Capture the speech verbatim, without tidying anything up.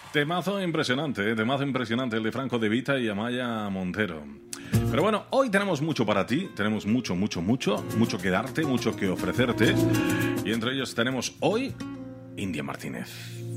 Temazo impresionante, ¿eh? Temazo impresionante el de Franco De Vita y Amaya Montero. Pero bueno, hoy tenemos mucho para ti, tenemos mucho, mucho, mucho, mucho que darte, mucho que ofrecerte. Y entre ellos tenemos hoy India Martínez.